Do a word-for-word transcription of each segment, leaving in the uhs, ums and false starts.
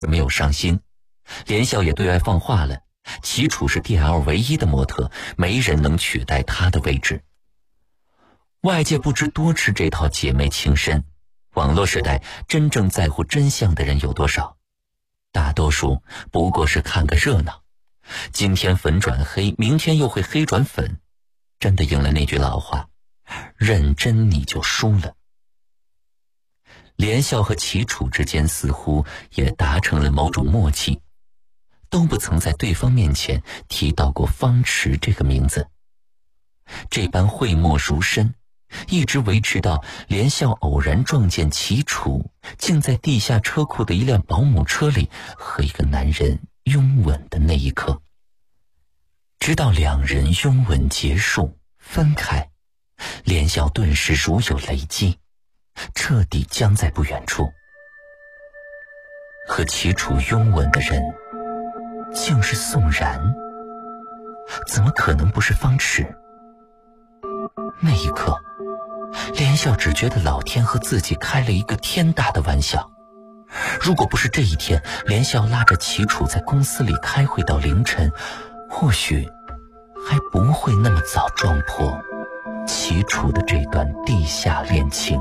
没有上心。连笑也对外放话了，齐楚是 D L 唯一的模特，没人能取代他的位置。外界不知多吃这套姐妹情深，网络时代真正在乎真相的人有多少？大多数不过是看个热闹，今天粉转黑，明天又会黑转粉，真的应了那句老话，认真你就输了。连笑和齐楚之间似乎也达成了某种默契，都不曾在对方面前提到过方池这个名字。这般讳莫如深，一直维持到连笑偶然撞见齐楚竟在地下车库的一辆保姆车里和一个男人拥吻的那一刻。直到两人拥吻结束分开，连笑顿时如有雷击，彻底僵在不远处。和齐楚拥吻的人竟是宋然，怎么可能不是方池？那一刻，连笑只觉得老天和自己开了一个天大的玩笑。如果不是这一天连笑拉着齐楚在公司里开会到凌晨，或许还不会那么早撞破齐楚的这段地下恋情。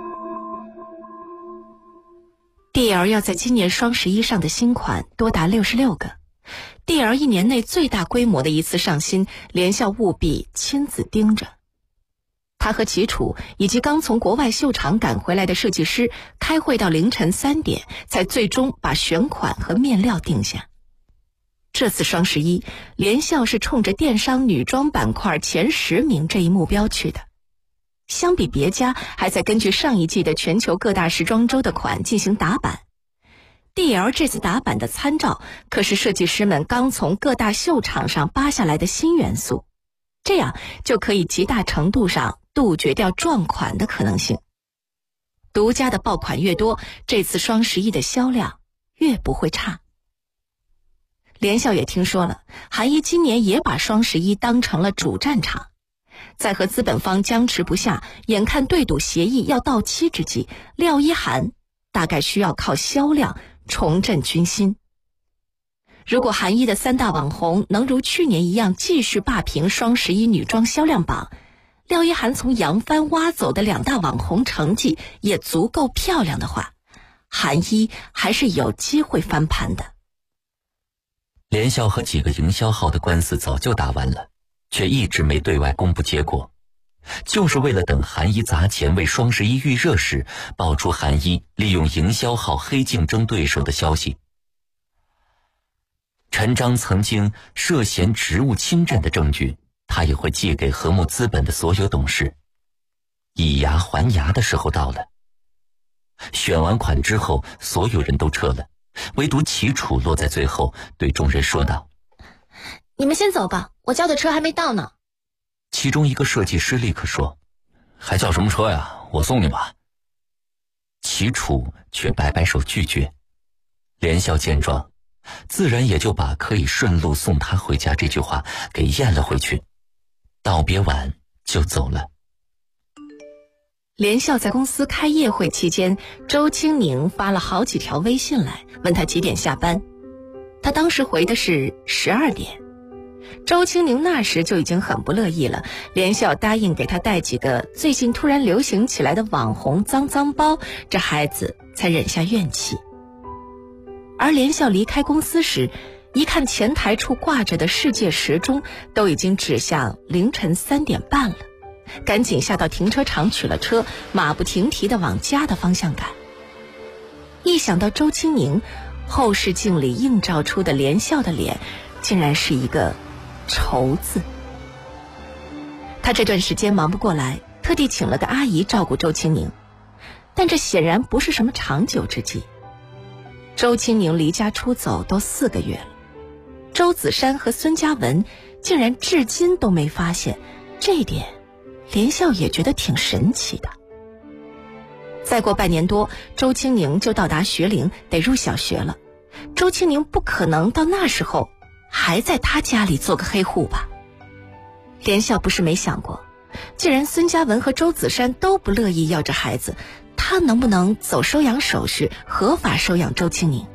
D L 要在今年双十一上的新款多达六十六个， D L 一年内最大规模的一次上新，连笑务必亲自盯着。他和齐楚以及刚从国外秀场赶回来的设计师开会到凌晨三点，才最终把选款和面料定下。这次双十一，连笑是冲着电商女装板块前十名这一目标去的。相比别家还在根据上一季的全球各大时装周的款进行打版， D L 这次打版的参照可是设计师们刚从各大秀场上扒下来的新元素，这样就可以极大程度上杜绝掉撞款的可能性。独家的爆款越多，这次双十一的销量越不会差。连笑也听说了，韩一今年也把双十一当成了主战场。在和资本方僵持不下，眼看对赌协议要到期之际，廖一涵大概需要靠销量重振军心。如果韩一的三大网红能如去年一样继续霸屏双十一女装销量榜，廖一涵从杨帆挖走的两大网红成绩也足够漂亮的话，韩一还是有机会翻盘的。 连笑和几个营销号的官司早就打完了，却一直没对外公布结果，就是为了等韩一砸钱为双十一预热时，爆出韩一利用营销号黑竞争对手的消息。陈章曾经涉嫌职务侵占的证据，他也会寄给和睦资本的所有董事。以牙还牙的时候到了。选完款之后，所有人都撤了，唯独齐楚落在最后，对众人说道： 你们先走吧，我叫的车还没到呢。 其中一个设计师立刻说：还叫什么车呀，我送你吧。齐楚却摆摆手拒绝。连笑见状，自然也就把可以顺路送他回家这句话给咽了回去，道别完就走了。 连笑在公司开业会期间，周青宁发了好几条微信来问他几点下班，他当时回的是十二点。周青宁那时就已经很不乐意了，连笑答应给他带几个最近突然流行起来的网红脏脏包，这孩子才忍下怨气。而连笑离开公司时，一看前台处挂着的世界时钟都已经指向凌晨三点半了，赶紧下到停车场取了车，马不停蹄地往家的方向赶。一想到周青宁，后视镜里映照出的连笑的脸竟然是一个愁字。他这段时间忙不过来，特地请了个阿姨照顾周青宁，但这显然不是什么长久之计。周青宁离家出走都四个月了，周子珊和孙嘉文竟然至今都没发现，这一点连笑也觉得挺神奇的。再过半年多，周青宁就到达学龄，得入小学了。周青宁不可能到那时候还在他家里做个黑户吧？连笑不是没想过，既然孙嘉文和周子珊都不乐意要这孩子，他能不能走收养手续，合法收养周青宁？